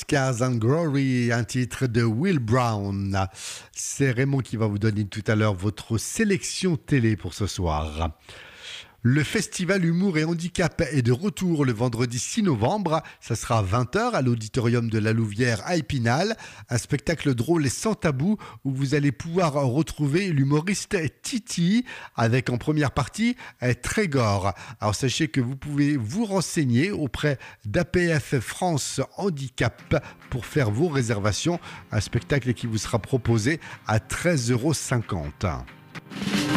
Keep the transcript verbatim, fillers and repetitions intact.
Scars and Glory, un titre de Will Brown. C'est Raymond qui va vous donner tout à l'heure votre sélection télé pour ce soir. Le festival Humour et Handicap est de retour le vendredi six novembre. Ça sera à vingt heures à l'auditorium de la Louvière à Épinal. Un spectacle drôle et sans tabou où vous allez pouvoir retrouver l'humoriste Titi avec en première partie Trégor. Alors sachez que vous pouvez vous renseigner auprès d'A P F France Handicap pour faire vos réservations. Un spectacle qui vous sera proposé à treize euros cinquante.